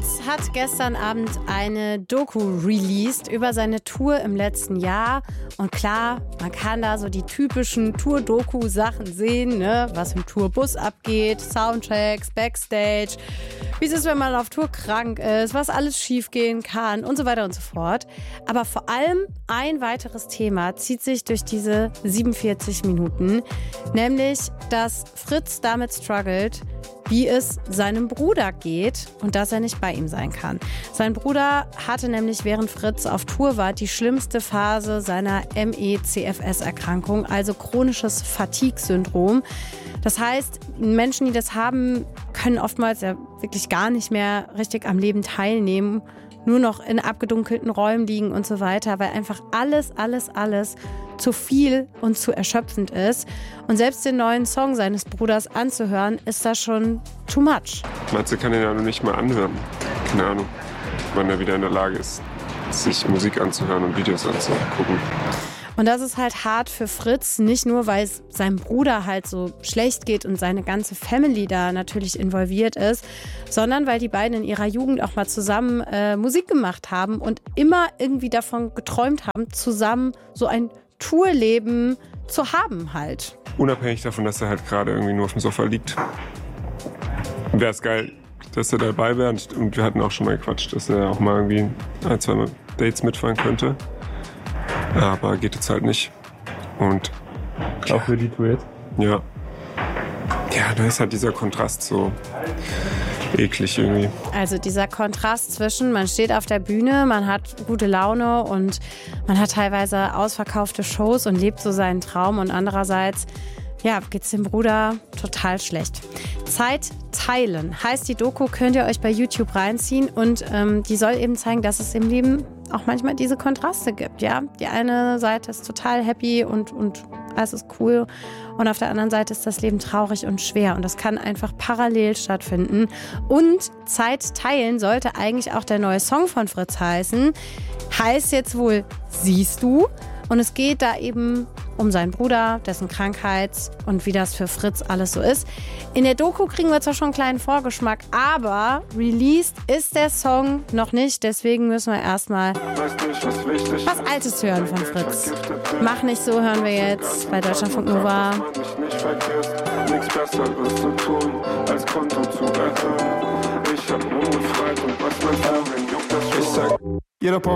Fritz hat gestern Abend eine Doku released über seine Tour im letzten Jahr. Und klar, man kann da so die typischen Tour-Doku-Sachen sehen, ne? Was im Tourbus abgeht, Soundchecks, Backstage, wie es ist, wenn man auf Tour krank ist, was alles schiefgehen kann und so weiter und so fort. Aber vor allem ein weiteres Thema zieht sich durch diese 47 Minuten, nämlich, dass Fritz damit struggelt, wie es seinem Bruder geht und dass er nicht bei ihm sein kann. Sein Bruder hatte nämlich, während Fritz auf Tour war, die schlimmste Phase seiner ME/CFS-Erkrankung, also chronisches Fatigue-Syndrom. Das heißt, Menschen, die das haben, können oftmals ja wirklich gar nicht mehr richtig am Leben teilnehmen, nur noch in abgedunkelten Räumen liegen und so weiter, weil einfach alles zu viel und zu erschöpfend ist. Und selbst den neuen Song seines Bruders anzuhören, ist das schon too much. Matze kann den ja noch nicht mal anhören. Keine Ahnung, wann er wieder in der Lage ist, sich Musik anzuhören und Videos anzugucken. Und das ist halt hart für Fritz, nicht nur, weil es seinem Bruder halt so schlecht geht und seine ganze Family da natürlich involviert ist, sondern weil die beiden in ihrer Jugend auch mal zusammen Musik gemacht haben und immer irgendwie davon geträumt haben, zusammen so ein Tourleben zu haben halt. Unabhängig davon, dass er halt gerade irgendwie nur auf dem Sofa liegt, wäre es geil, dass er dabei wäre. Und wir hatten auch schon mal gequatscht, dass er auch mal irgendwie 1-2 Dates mitfahren könnte. Aber geht jetzt halt nicht. Und auch für die Tour jetzt? Ja. Ja, da ist halt dieser Kontrast so eklig irgendwie. Also dieser Kontrast zwischen, man steht auf der Bühne, man hat gute Laune und man hat teilweise ausverkaufte Shows und lebt so seinen Traum. Und andererseits, ja, geht's dem Bruder total schlecht. Zeit teilen heißt die Doku, könnt ihr euch bei YouTube reinziehen. Und die soll eben zeigen, dass es im Leben auch manchmal diese Kontraste gibt. Ja, die eine Seite ist total happy und alles ist cool. Und auf der anderen Seite ist das Leben traurig und schwer. Und das kann einfach parallel stattfinden. Und Zeit teilen sollte eigentlich auch der neue Song von Fritz heißen. Heißt jetzt wohl Siehst du? Und es geht da eben um seinen Bruder, dessen Krankheit und wie das für Fritz alles so ist. In der Doku kriegen wir zwar schon einen kleinen Vorgeschmack, aber released ist der Song noch nicht. Deswegen müssen wir erstmal was Altes hören von Fritz. Mach nicht so, hören wir jetzt bei Deutschlandfunk Nova. Nichts besser wirst du tun, als Konto zu erhöhen. Ich hab nur Freit und was mein Vorhin juckt das schon. Jeder